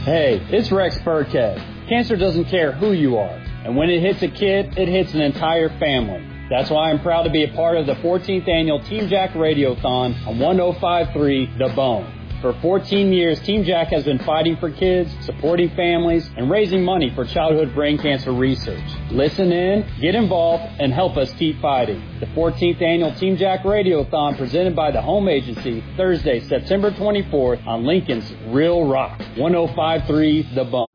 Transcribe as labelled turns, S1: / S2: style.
S1: Hey, it's Rex Burkhead. Cancer doesn't care who you are. And when it hits a kid, it hits an entire family. That's why I'm proud to be a part of the 14th annual Team Jack Radiothon on 105.3 The Bone. For 14 years, Team Jack has been fighting for kids, supporting families, and raising money for childhood brain cancer research. Listen in, get involved, and help us keep fighting. The 14th annual Team Jack Radiothon presented by the Home Agency, Thursday, September 24th on Lincoln's Real Rock, 105.3 The Bone.